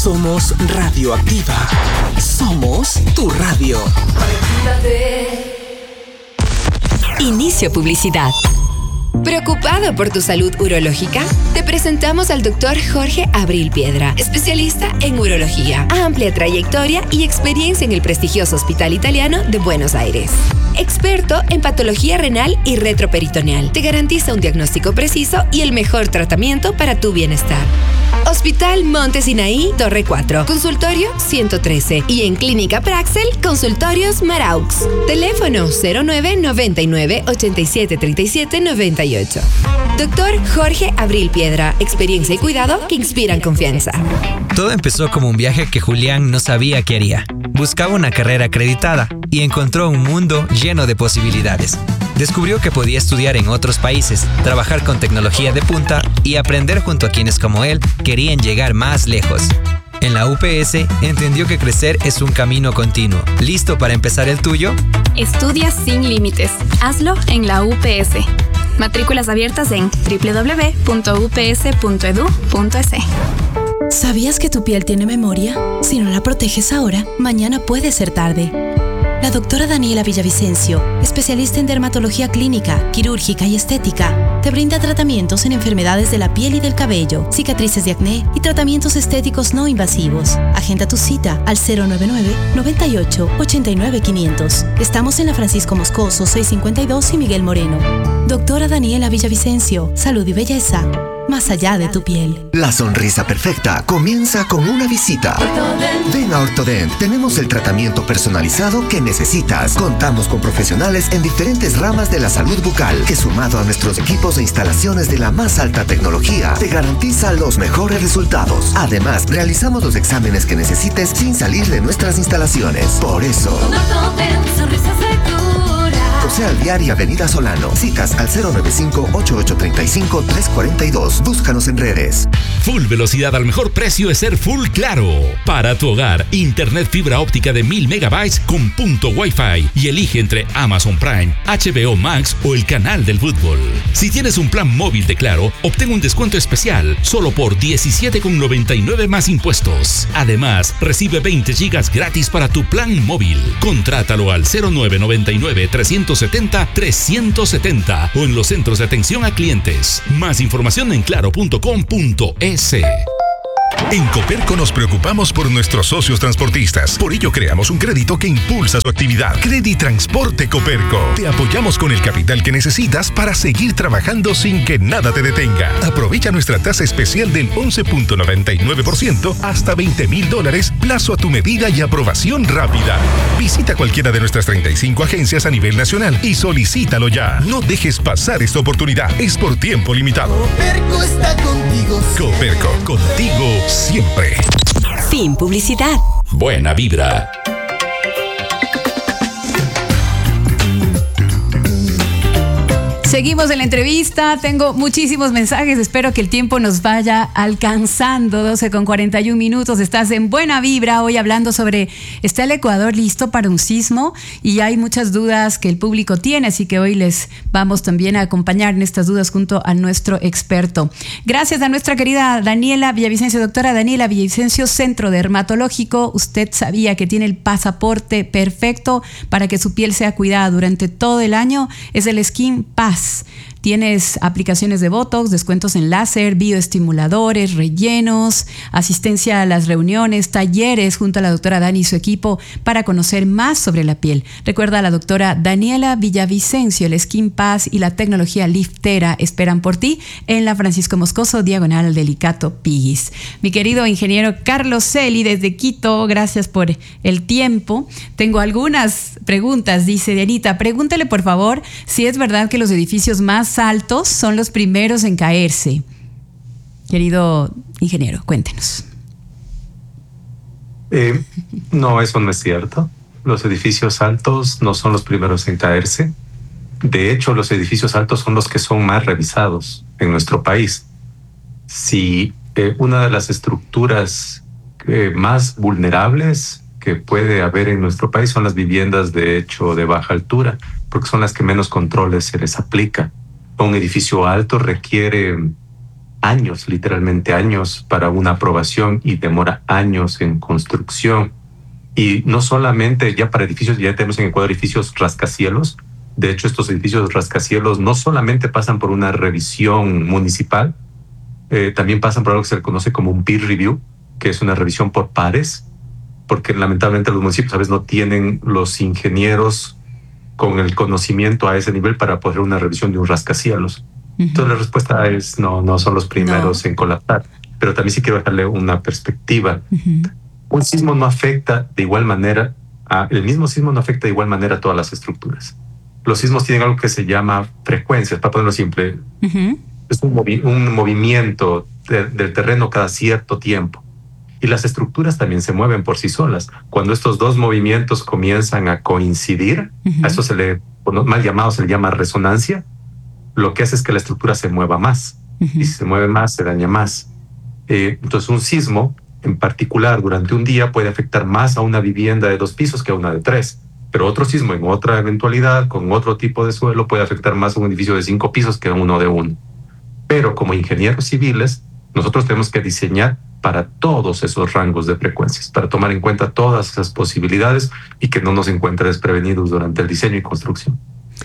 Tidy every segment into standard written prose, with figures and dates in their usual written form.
Somos Radioactiva. Somos tu radio. Inicio publicidad. ¿Preocupado por tu salud urológica? Te presentamos al Dr. Jorge Abril Piedra, especialista en urología, amplia trayectoria y experiencia en el prestigioso Hospital Italiano de Buenos Aires. Experto en patología renal y retroperitoneal. Te garantiza un diagnóstico preciso y el mejor tratamiento para tu bienestar. Hospital Monte Sinaí, Torre 4, Consultorio 113 y en Clínica Praxel, Consultorios Maraux. Teléfono 09 99 87 37 98. Doctor Jorge Abril Piedra, experiencia y cuidado que inspiran confianza. Todo empezó como un viaje que Julián no sabía qué haría. Buscaba una carrera acreditada y encontró un mundo lleno de posibilidades. Descubrió que podía estudiar en otros países, trabajar con tecnología de punta y aprender junto a quienes como él querían llegar más lejos. En la UPS entendió que crecer es un camino continuo. ¿Listo para empezar el tuyo? Estudia sin límites. Hazlo en la UPS. Matrículas abiertas en www.ups.edu.es. ¿Sabías que tu piel tiene memoria? Si no la proteges ahora, mañana puede ser tarde. La doctora Daniela Villavicencio, especialista en dermatología clínica, quirúrgica y estética, te brinda tratamientos en enfermedades de la piel y del cabello, cicatrices de acné y tratamientos estéticos no invasivos. Agenda tu cita al 099-98-89-500. Estamos en la Francisco Moscoso 652 y Miguel Moreno. Doctora Daniela Villavicencio, salud y belleza más allá de tu piel. La sonrisa perfecta comienza con una visita. Ven a Ortodent. Tenemos el tratamiento personalizado que necesitas. Contamos con profesionales en diferentes ramas de la salud bucal, que sumado a nuestros equipos e instalaciones de la más alta tecnología, te garantiza los mejores resultados. Además, realizamos los exámenes que necesites sin salir de nuestras instalaciones. Por eso, José Alviar y Avenida Solano. Citas al 095-8835-342. Búscanos en redes. Full velocidad al mejor precio es ser Full Claro. Para tu hogar, internet fibra óptica de 1000 megabytes con punto Wi-Fi y elige entre Amazon Prime, HBO Max o el canal del fútbol. Si tienes un plan móvil de Claro, obtén un descuento especial solo por $17,99 más impuestos. Además, recibe 20 gigas gratis para tu plan móvil. Contrátalo al 0999 370 o en los centros de atención a clientes. Más información en claro.com.es. En Coperco nos preocupamos por nuestros socios transportistas. Por ello creamos un crédito que impulsa su actividad. Creditransporte Coperco. Te apoyamos con el capital que necesitas para seguir trabajando sin que nada te detenga. Aprovecha nuestra tasa especial del 11.99% hasta $20,000, plazo a tu medida y aprobación rápida. Visita cualquiera de nuestras 35 agencias a nivel nacional y solicítalo ya. No dejes pasar esta oportunidad. Es por tiempo limitado. Coperco está contigo. Coperco, contigo siempre. Fin publicidad. Buena vibra. Seguimos en la entrevista, tengo muchísimos mensajes, espero que el tiempo nos vaya alcanzando. 12:41, estás en Buena Vibra, hoy hablando sobre, ¿está el Ecuador listo para un sismo? Y hay muchas dudas que el público tiene, así que hoy les vamos también a acompañar en estas dudas junto a nuestro experto. Gracias a nuestra querida Daniela Villavicencio, doctora Daniela Villavicencio, Centro Dermatológico. Usted sabía que tiene el pasaporte perfecto para que su piel sea cuidada durante todo el año, es el Skin Pass. Tienes aplicaciones de Botox, descuentos en láser, bioestimuladores, rellenos, asistencia a las reuniones, talleres junto a la doctora Dani y su equipo para conocer más sobre la piel. Recuerda a la doctora Daniela Villavicencio, el Skin Pass y la tecnología Liftera esperan por ti en la Francisco Moscoso, diagonal Delicato Piguis. Mi querido ingeniero Carlos Celi desde Quito, gracias por el tiempo. Tengo algunas preguntas, dice Dianita. Pregúntale por favor si es verdad que los edificios más altos son los primeros en caerse. Querido ingeniero, cuéntenos. No, eso no es cierto. Los edificios altos no son los primeros en caerse. De hecho, los edificios altos son los que son más revisados en nuestro país. Si una de las estructuras más vulnerables que puede haber en nuestro país son las viviendas de hecho de baja altura, porque son las que menos controles se les aplica. Un edificio alto requiere años, literalmente años, para una aprobación y demora años en construcción. Y no solamente ya para edificios, ya tenemos en Ecuador edificios rascacielos. De hecho, estos edificios rascacielos no solamente pasan por una revisión municipal, también pasan por algo que se le conoce como un peer review, que es una revisión por pares, porque lamentablemente los municipios a veces no tienen los ingenieros con el conocimiento a ese nivel para poder una revisión de un rascacielos. Entonces la respuesta es no son los primeros en colapsar. Pero también sí quiero dejarle una perspectiva. Un sismo no afecta de igual manera, el mismo sismo no afecta de igual manera a todas las estructuras. Los sismos tienen algo que se llama frecuencias, para ponerlo simple. Es un movimiento del terreno cada cierto tiempo. Y las estructuras también se mueven por sí solas. Cuando estos dos movimientos comienzan a coincidir, a eso mal llamado se le llama resonancia, lo que hace es que la estructura se mueva más. Y si se mueve más, se daña más. Entonces un sismo, en particular, durante un día puede afectar más a una vivienda de 2 pisos que a una de 3. Pero otro sismo en otra eventualidad, con otro tipo de suelo, puede afectar más a un edificio de 5 pisos que a uno de 1. Pero como ingenieros civiles, nosotros tenemos que diseñar para todos esos rangos de frecuencias, para tomar en cuenta todas esas posibilidades y que no nos encuentre desprevenidos durante el diseño y construcción.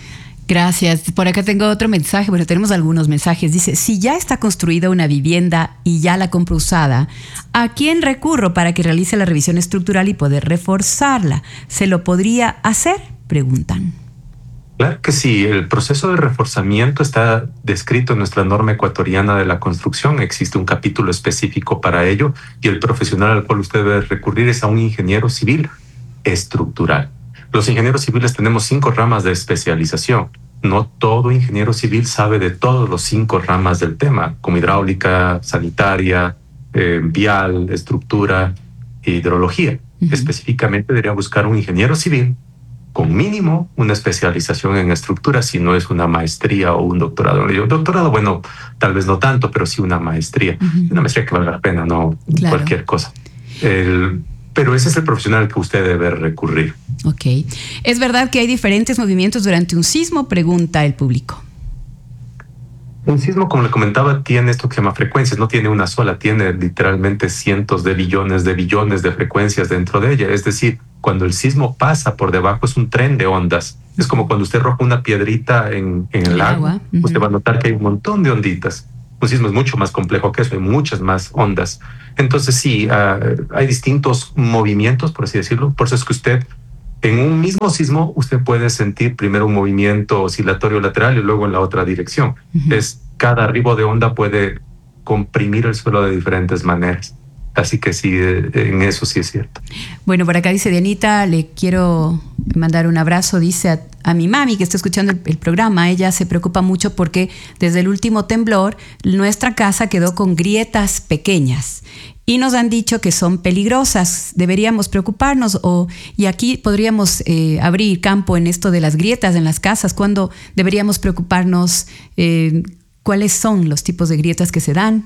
Gracias. Por acá tengo otro mensaje. Bueno, tenemos algunos mensajes. Dice, si ya está construida una vivienda y ya la compro usada, ¿a quién recurro para que realice la revisión estructural y poder reforzarla? ¿Se lo podría hacer? Preguntan. Claro que sí. El proceso de reforzamiento está descrito en nuestra norma ecuatoriana de la construcción. Existe un capítulo específico para ello y el profesional al cual usted debe recurrir es a un ingeniero civil estructural. Los ingenieros civiles tenemos 5 ramas de especialización. No todo ingeniero civil sabe de todos los 5 ramas del tema, como hidráulica, sanitaria, vial, estructura, hidrología. Específicamente debería buscar un ingeniero civil con mínimo una especialización en estructura, si no es una maestría o un doctorado. Un doctorado, bueno, tal vez no tanto, pero sí una maestría. Una maestría que valga la pena, no cualquier cosa. Pero ese es el profesional que usted debe recurrir. Ok. ¿Es verdad que hay diferentes movimientos durante un sismo? Pregunta el público. Un sismo, como le comentaba, tiene esto que se llama frecuencias. No tiene una sola, tiene literalmente cientos de billones de frecuencias dentro de ella. Es decir, cuando el sismo pasa por debajo es un tren de ondas. Es como cuando usted arroja una piedrita en el agua. Usted va a notar que hay un montón de onditas. Un sismo es mucho más complejo que eso, hay muchas más ondas. Entonces sí, hay distintos movimientos, por así decirlo. Por eso es que usted, en un mismo sismo, usted puede sentir primero un movimiento oscilatorio lateral y luego en la otra dirección. Cada arribo de onda puede comprimir el suelo de diferentes maneras. Así que sí, en eso sí es cierto. Bueno, por acá dice Dianita, le quiero mandar un abrazo, dice a mi mami que está escuchando el programa. Ella se preocupa mucho porque desde el último temblor nuestra casa quedó con grietas pequeñas y nos han dicho que son peligrosas. ¿Deberíamos preocuparnos? Y aquí podríamos abrir campo en esto de las grietas en las casas. ¿Cuándo deberíamos preocuparnos? ¿Cuáles son los tipos de grietas que se dan?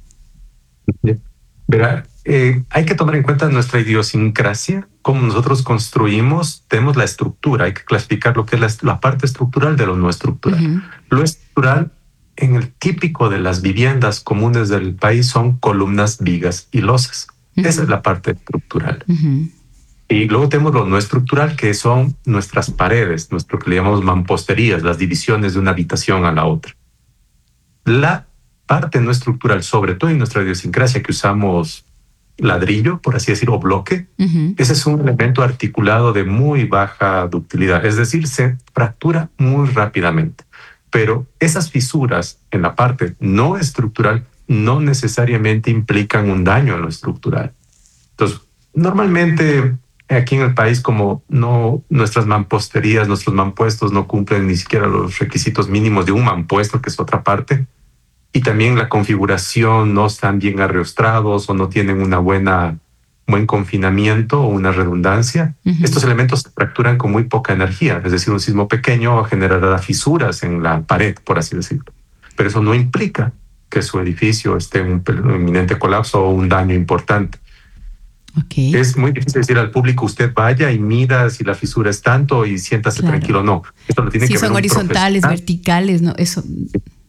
Verá, hay que tomar en cuenta nuestra idiosincrasia, cómo nosotros construimos, tenemos la estructura, hay que clasificar lo que es la parte estructural de lo no estructural. Lo estructural, en el típico de las viviendas comunes del país, son columnas, vigas y losas. Esa es la parte estructural. Y luego tenemos lo no estructural, que son nuestras paredes, nuestro que le llamamos mamposterías, las divisiones de una habitación a la otra. La parte no estructural, sobre todo en nuestra idiosincrasia que usamos ladrillo, por así decirlo, o bloque, ese es un elemento articulado de muy baja ductilidad, es decir, se fractura muy rápidamente. Pero esas fisuras en la parte no estructural no necesariamente implican un daño en lo estructural. Entonces, normalmente aquí en el país, como nuestras mamposterías, nuestros mampuestos no cumplen ni siquiera los requisitos mínimos de un mampuesto, que es otra parte, y también la configuración no están bien arriostrados o no tienen una buen confinamiento o una redundancia. Estos elementos se fracturan con muy poca energía, es decir, un sismo pequeño generará fisuras en la pared, por así decirlo. Pero eso no implica que su edificio esté en un inminente colapso o un daño importante. Es muy difícil decir al público, usted vaya y mida si la fisura es tanto y siéntase tranquilo. No, esto lo tiene que ver son horizontales, verticales, no, eso...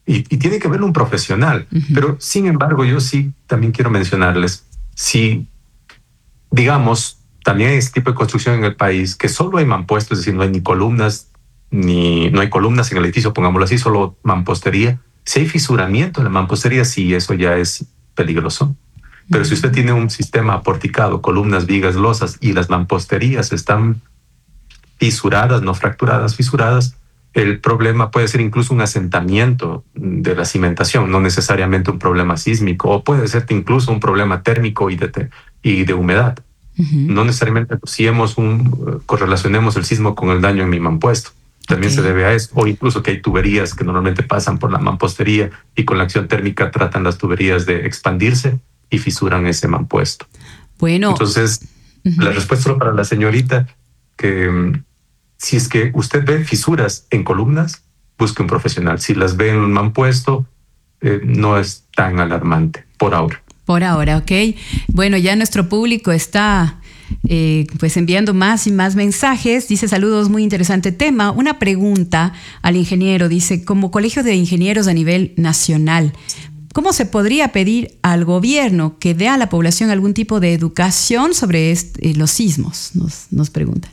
y tiene que verlo un profesional. Pero sin embargo, yo sí también quiero mencionarles, si digamos, también hay este tipo de construcción en el país que solo hay mampuesto, es decir, no hay ni columnas, no hay columnas en el edificio, pongámoslo así, solo mampostería. Si hay fisuramiento en la mampostería, sí, eso ya es peligroso. Pero si usted tiene un sistema aporticado, columnas, vigas, losas, y las mamposterías están fisuradas, no fracturadas, fisuradas, el problema puede ser incluso un asentamiento de la cimentación, no necesariamente un problema sísmico, o puede ser incluso un problema térmico y de humedad. No necesariamente correlacionemos el sismo con el daño en mi mampuesto. También se debe a eso, o incluso que hay tuberías que normalmente pasan por la mampostería y con la acción térmica tratan las tuberías de expandirse y fisuran ese mampuesto. Bueno. Entonces, la respuesta solo para la señorita, que si es que usted ve fisuras en columnas, busque un profesional. Si las ve en un mampuesto, no es tan alarmante por ahora. Por ahora, ok. Bueno, ya nuestro público está pues enviando más y más mensajes. Dice, saludos, muy interesante tema. Una pregunta al ingeniero. Dice, como colegio de ingenieros a nivel nacional, ¿cómo se podría pedir al gobierno que dé a la población algún tipo de educación sobre los sismos? Nos preguntan.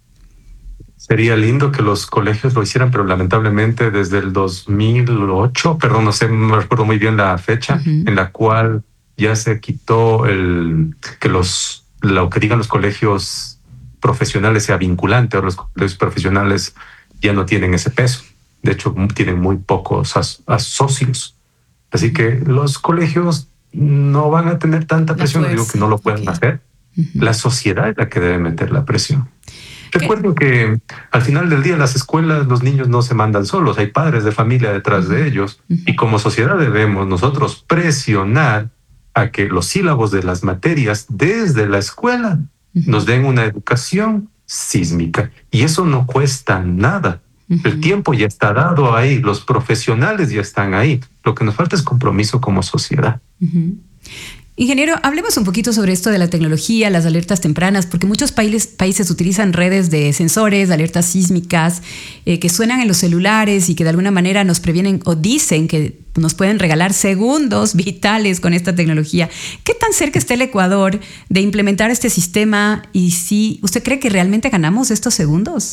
Sería lindo que los colegios lo hicieran, pero lamentablemente desde el 2008, perdón, no sé, no me recuerdo muy bien la fecha, en la cual ya se quitó lo que digan los colegios profesionales sea vinculante. Ahora los colegios profesionales ya no tienen ese peso. De hecho, tienen muy pocos socios. Así que los colegios no van a tener tanta presión. No digo que no lo puedan hacer. La sociedad es la que debe meter la presión. Recuerden que al final del día las escuelas, los niños no se mandan solos. Hay padres de familia detrás de ellos. Y como sociedad debemos nosotros presionar a que los sílabos de las materias desde la escuela nos den una educación sísmica. Y eso no cuesta nada. El tiempo ya está dado ahí, los profesionales ya están ahí. Lo que nos falta es compromiso como sociedad. Ingeniero, hablemos un poquito sobre esto de la tecnología, las alertas tempranas, porque muchos países utilizan redes de sensores, alertas sísmicas, que suenan en los celulares y que de alguna manera nos previenen o dicen que nos pueden regalar segundos vitales con esta tecnología. ¿Qué tan cerca está el Ecuador de implementar este sistema? Y si usted cree que realmente ganamos estos segundos.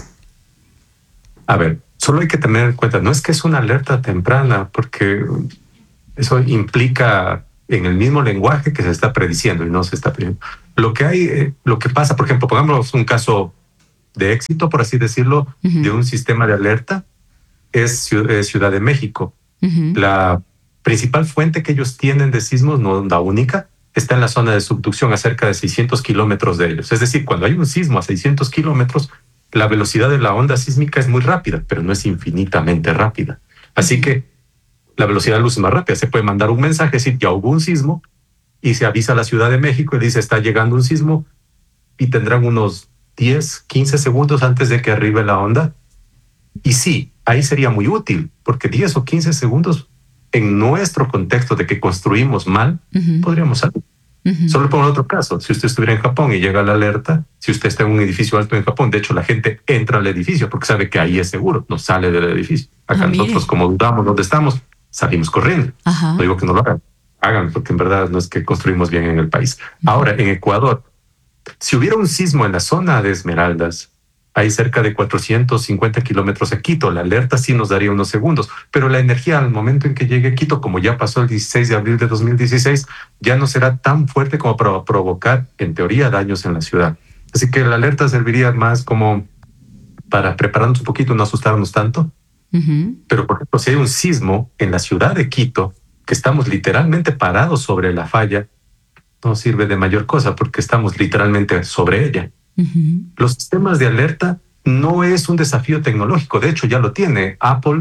A ver, solo hay que tener en cuenta, no es que es una alerta temprana, porque eso implica en el mismo lenguaje que se está prediciendo y no se está prediciendo. Lo que pasa, por ejemplo, pongamos un caso de éxito, por así decirlo, de un sistema de alerta, es Ciudad de México. La principal fuente que ellos tienen de sismos, no la única, está en la zona de subducción a cerca de 600 kilómetros de ellos. Es decir, cuando hay un sismo a 600 kilómetros, la velocidad de la onda sísmica es muy rápida, pero no es infinitamente rápida. Así que la velocidad de luz es más rápida. Se puede mandar un mensaje, decir, ya hubo un sismo, y se avisa a la Ciudad de México y dice, está llegando un sismo, y tendrán unos 10, 15 segundos antes de que arribe la onda. Y sí, ahí sería muy útil, porque 10 o 15 segundos en nuestro contexto de que construimos mal, podríamos salir. Solo por otro caso, si usted estuviera en Japón y llega la alerta, si usted está en un edificio alto en Japón, de hecho la gente entra al edificio porque sabe que ahí es seguro, no sale del edificio. Acá nosotros, como dudamos dónde estamos, salimos corriendo. No digo que no lo hagan, porque en verdad no es que construimos bien en el país. Ahora, en Ecuador, si hubiera un sismo en la zona de Esmeraldas, hay cerca de 450 kilómetros a Quito, la alerta sí nos daría unos segundos, pero la energía al momento en que llegue a Quito, como ya pasó el 16 de abril de 2016, ya no será tan fuerte como para provocar, en teoría, daños en la ciudad. Así que la alerta serviría más como para prepararnos un poquito, no asustarnos tanto. Pero, por ejemplo, si hay un sismo en la ciudad de Quito, que estamos literalmente parados sobre la falla, no sirve de mayor cosa porque estamos literalmente sobre ella. Los sistemas de alerta no es un desafío tecnológico, de hecho ya lo tiene Apple,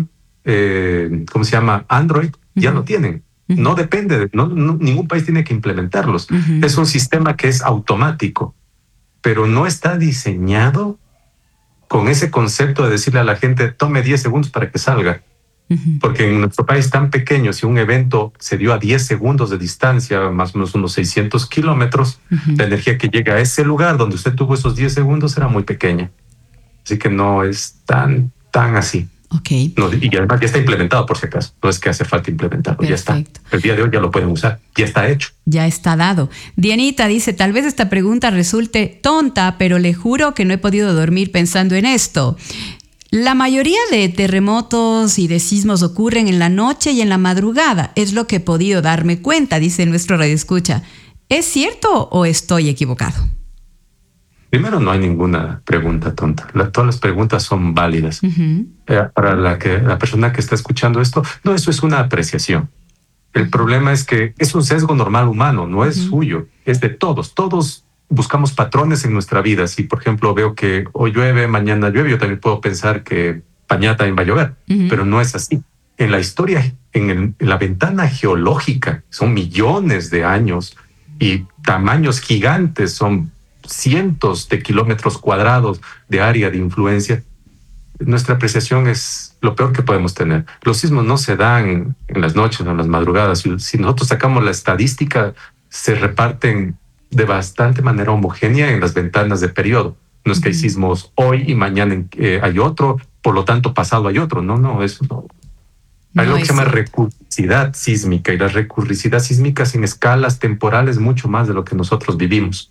Android, ya lo tienen. No depende, ningún país tiene que implementarlos. Es un sistema que es automático, pero no está diseñado con ese concepto de decirle a la gente, tome 10 segundos para que salga. Porque en nuestro país tan pequeño, si un evento se dio a 10 segundos de distancia, más o menos unos 600 kilómetros, la energía que llega a ese lugar donde usted tuvo esos 10 segundos era muy pequeña. Así que no es tan así. Okay. No, y además ya está implementado, por si acaso. No es que hace falta implementarlo, Perfecto. Ya está. El día de hoy ya lo pueden usar, ya está hecho. Ya está dado. Dianita dice, tal vez esta pregunta resulte tonta, pero le juro que no he podido dormir pensando en esto. La mayoría de terremotos y de sismos ocurren en la noche y en la madrugada. Es lo que he podido darme cuenta, dice nuestro radioescucha. ¿Es cierto o estoy equivocado? Primero, no hay ninguna pregunta tonta. Todas las preguntas son válidas. Para la persona que está escuchando esto, no, eso es una apreciación. El problema es que es un sesgo normal humano, no es suyo, es de todos. Todos buscamos patrones en nuestra vida. Si, por ejemplo, veo que hoy llueve, mañana llueve, yo también puedo pensar que mañana también va a llover, pero no es así. En la historia, en la ventana geológica, son millones de años y tamaños gigantes, son cientos de kilómetros cuadrados de área de influencia. Nuestra apreciación es lo peor que podemos tener. Los sismos no se dan en las noches o en las madrugadas. Si nosotros sacamos la estadística, se reparten de bastante manera homogénea en las ventanas de periodo. No es que hay sismos hoy y mañana hay otro, por lo tanto pasado hay otro. No, eso no. Hay lo que se llama recurricidad sísmica, y la recurricidad sísmica es en escalas temporales mucho más de lo que nosotros vivimos.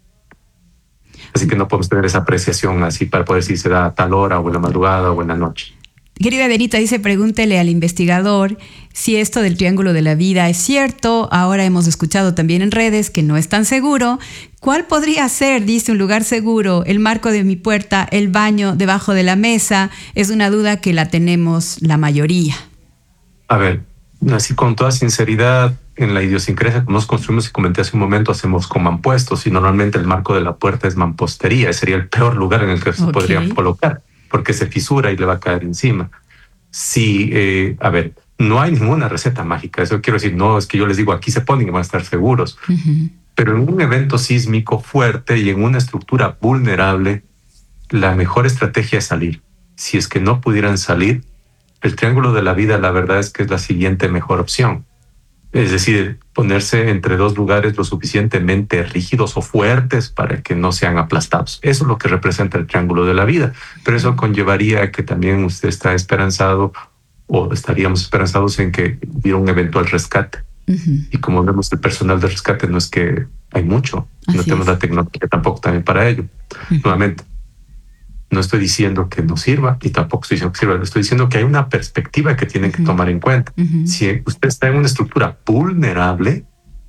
Así que no podemos tener esa apreciación así para poder decir si se da a tal hora o en la madrugada o en la noche. Querida Denita, dice, pregúntele al investigador si esto del triángulo de la vida es cierto. Ahora hemos escuchado también en redes que no es tan seguro. ¿Cuál podría ser, dice, un lugar seguro? El marco de mi puerta, el baño debajo de la mesa. Es una duda que la tenemos la mayoría. A ver, así con toda sinceridad, en la idiosincrasia que nos construimos, y comenté hace un momento, hacemos con mampuestos y normalmente el marco de la puerta es mampostería. Ese sería el peor lugar en el que se podría colocar, porque se fisura y le va a caer encima. Sí, a ver, no hay ninguna receta mágica. Eso quiero decir, no es que yo les digo aquí se ponen y van a estar seguros. Pero en un evento sísmico fuerte y en una estructura vulnerable, la mejor estrategia es salir. Si es que no pudieran salir, el triángulo de la vida, la verdad es que es la siguiente mejor opción. Es decir, ponerse entre dos lugares lo suficientemente rígidos o fuertes para que no sean aplastados. Eso es lo que representa el triángulo de la vida. Pero eso conllevaría a que también usted está esperanzado, o estaríamos esperanzados en que hubiera un eventual rescate. Y como vemos, el personal de rescate no es que hay mucho. No tenemos la tecnología tampoco también para ello. Nuevamente, no estoy diciendo que no sirva y tampoco estoy diciendo que sirva. Estoy diciendo que hay una perspectiva que tienen que tomar en cuenta. Si usted está en una estructura vulnerable,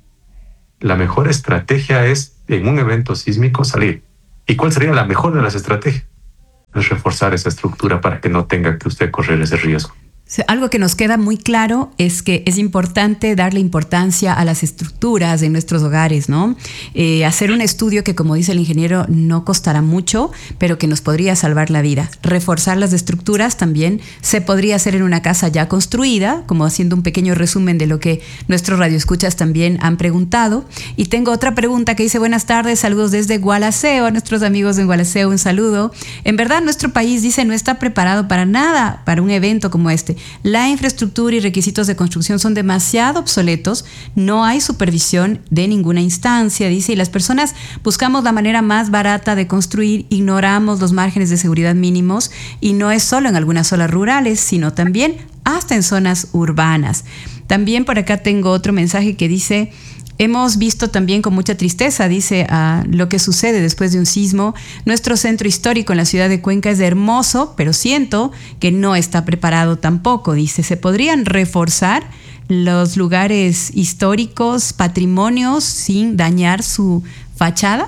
la mejor estrategia es, en un evento sísmico, salir. ¿Y cuál sería la mejor de las estrategias? Es reforzar esa estructura para que no tenga que usted correr ese riesgo. Algo que nos queda muy claro es que es importante darle importancia a las estructuras de nuestros hogares, ¿no? Hacer un estudio que, como dice el ingeniero, no costará mucho, pero que nos podría salvar la vida. Reforzar las estructuras también se podría hacer en una casa ya construida, como haciendo un pequeño resumen de lo que nuestros radioescuchas también han preguntado. Y tengo otra pregunta que dice: buenas tardes, saludos desde Gualaceo, a nuestros amigos en Gualaceo, un saludo. En verdad, nuestro país, dice, no está preparado para nada para un evento como este. La infraestructura y requisitos de construcción son demasiado obsoletos, no hay supervisión de ninguna instancia, dice, y las personas buscamos la manera más barata de construir, ignoramos los márgenes de seguridad mínimos, y no es solo en algunas zonas rurales, sino también hasta en zonas urbanas. También por acá tengo otro mensaje que dice: hemos visto también con mucha tristeza, dice, lo que sucede después de un sismo. Nuestro centro histórico en la ciudad de Cuenca es hermoso, pero siento que no está preparado tampoco. Dice, ¿se podrían reforzar los lugares históricos, patrimonios, sin dañar su fachada?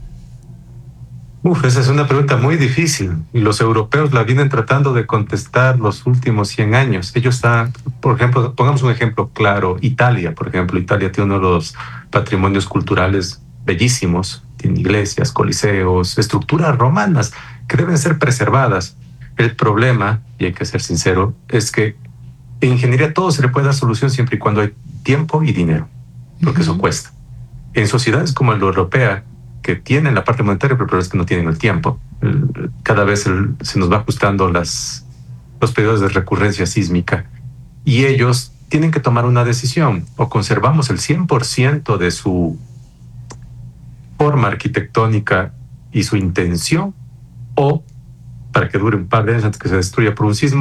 Esa es una pregunta muy difícil, y los europeos la vienen tratando de contestar los últimos 100 años. Ellos están, por ejemplo, pongamos un ejemplo claro, Italia, por ejemplo. Italia tiene uno de los patrimonios culturales bellísimos, tiene iglesias, coliseos, estructuras romanas que deben ser preservadas. El problema, y hay que ser sincero, es que en ingeniería todo se le puede dar solución siempre y cuando hay tiempo y dinero, porque eso cuesta. En sociedades como la europea, que tienen la parte monetaria, pero es que no tienen el tiempo. Cada vez se nos va ajustando los periodos de recurrencia sísmica, y ellos tienen que tomar una decisión: o conservamos el 100% de su forma arquitectónica y su intención, o, para que dure un par de años antes que se destruya por un sismo,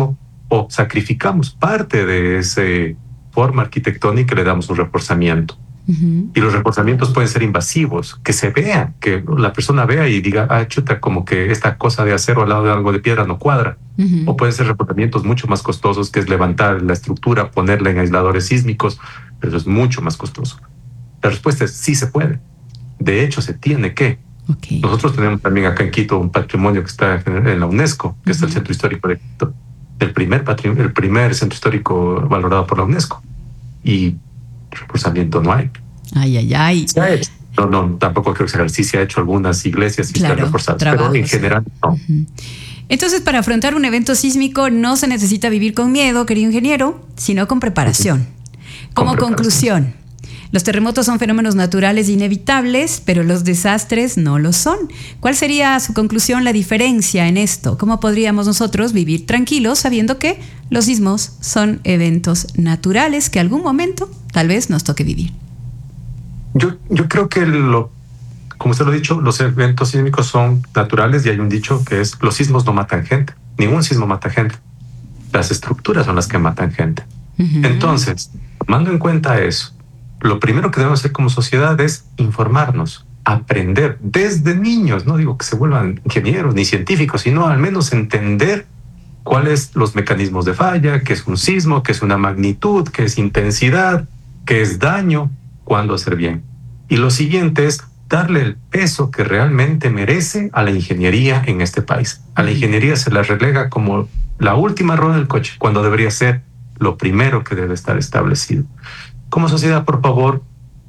o sacrificamos parte de esa forma arquitectónica y le damos un reforzamiento. Y los reforzamientos pueden ser invasivos, que se vean, que la persona vea y diga, chuta, como que esta cosa de acero al lado de algo de piedra no cuadra. O pueden ser reforzamientos mucho más costosos, que es levantar la estructura, ponerla en aisladores sísmicos, pero eso es mucho más costoso. La respuesta es sí se puede. De hecho, se tiene que. Nosotros tenemos también acá en Quito un patrimonio que está en la UNESCO, que es el Centro Histórico de Quito, el primer centro histórico valorado por la UNESCO. Y reforzamiento no hay. Se ha hecho. No, tampoco creo que se haga. Sí se ha hecho algunas iglesias y están reforzadas, pero en general no. Entonces, para afrontar un evento sísmico no se necesita vivir con miedo, querido ingeniero, sino con preparación. Como conclusión, los terremotos son fenómenos naturales inevitables, pero los desastres no lo son. ¿Cuál sería, a su conclusión, la diferencia en esto? ¿Cómo podríamos nosotros vivir tranquilos sabiendo que los sismos son eventos naturales que algún momento tal vez nos toque vivir? Yo creo que, como usted lo ha dicho, los eventos sísmicos son naturales y hay un dicho que es: los sismos no matan gente. Ningún sismo mata gente. Las estructuras son las que matan gente. Entonces, tomando en cuenta eso, lo primero que debemos hacer como sociedad es informarnos, aprender desde niños. No digo que se vuelvan ingenieros ni científicos, sino al menos entender cuáles los mecanismos de falla, qué es un sismo, qué es una magnitud, qué es intensidad, qué es daño, cuándo hacer bien. Y lo siguiente es darle el peso que realmente merece a la ingeniería en este país. A la ingeniería se la relega como la última rueda del coche, cuando debería ser lo primero que debe estar establecido. Como sociedad, por favor,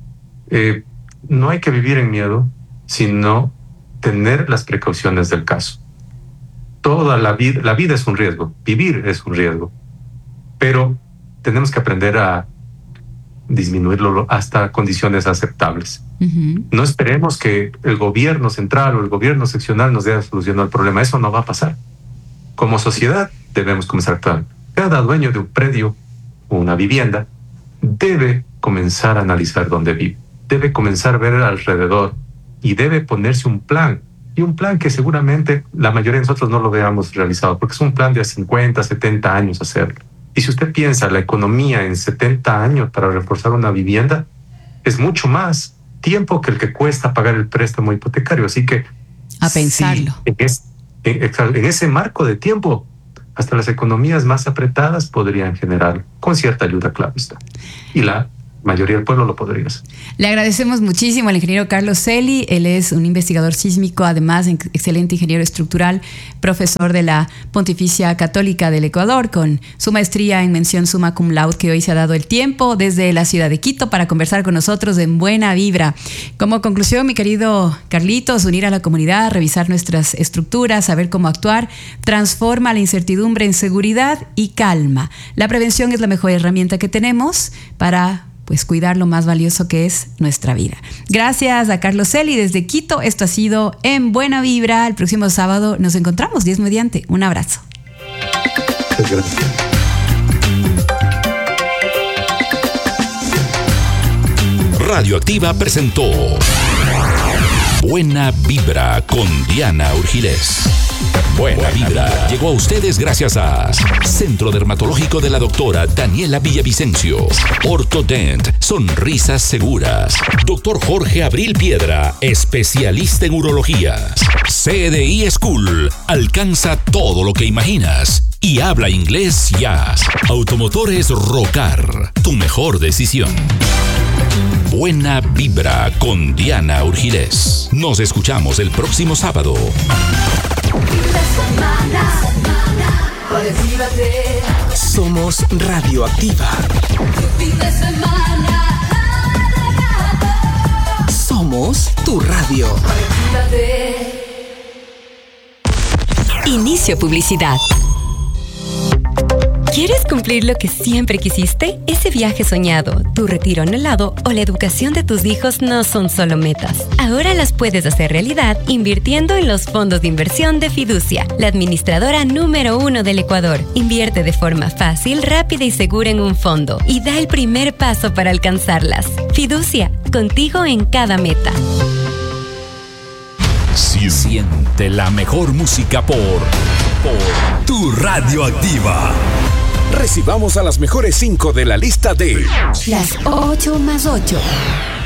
no hay que vivir en miedo, sino tener las precauciones del caso. Toda la vida es un riesgo, vivir es un riesgo, pero tenemos que aprender a disminuirlo hasta condiciones aceptables. No esperemos que el gobierno central o el gobierno seccional nos dé la solución al problema. Eso no va a pasar. Como sociedad debemos comenzar a actuar. Cada dueño de un predio o una vivienda debe comenzar a analizar dónde vive, debe comenzar a ver alrededor y debe ponerse un plan, y un plan que seguramente la mayoría de nosotros no lo veamos realizado, porque es un plan de 50, 70 años hacerlo. Y si usted piensa la economía en 70 años para reforzar una vivienda, es mucho más tiempo que el que cuesta pagar el préstamo hipotecario. Así que a pensarlo. Sí, en ese marco de tiempo, hasta las economías más apretadas podrían generar, con cierta ayuda, claro está. Y la mayoría del pueblo lo podría hacer. Le agradecemos muchísimo al ingeniero Carlos Celi. Él es un investigador sísmico, además excelente ingeniero estructural, profesor de la Pontificia Católica del Ecuador, con su maestría en mención summa cum laude, que hoy se ha dado el tiempo desde la ciudad de Quito para conversar con nosotros en Buena Vibra. Como conclusión, mi querido Carlitos, unir a la comunidad, revisar nuestras estructuras, saber cómo actuar, transforma la incertidumbre en seguridad y calma. La prevención es la mejor herramienta que tenemos para cuidar lo más valioso que es nuestra vida. Gracias a Carlos Celi desde Quito. Esto ha sido En Buena Vibra. El próximo sábado nos encontramos, Dios mediante. Un abrazo. Gracias. Radioactiva presentó Buena Vibra con Diana Urgilés. Buena Vibra llegó a ustedes gracias a Centro Dermatológico de la doctora Daniela Villavicencio, Ortodent, sonrisas seguras, Dr. Jorge Abril Piedra, especialista en urología, CDI School, alcanza todo lo que imaginas y habla inglés ya. Automotores Rocar, tu mejor decisión. Buena Vibra con Diana Urgilés. Nos escuchamos el próximo sábado. Somos Radioactiva. Somos tu radio. Inicio publicidad. ¿Quieres cumplir lo que siempre quisiste? Ese viaje soñado, tu retiro anhelado o la educación de tus hijos no son solo metas. Ahora las puedes hacer realidad invirtiendo en los fondos de inversión de Fiducia, la administradora número 1 del Ecuador. Invierte de forma fácil, rápida y segura en un fondo y da el primer paso para alcanzarlas. Fiducia, contigo en cada meta. Siente la mejor música por tu Radioactiva. Recibamos a las mejores 5 de la lista de Las 8 más 8.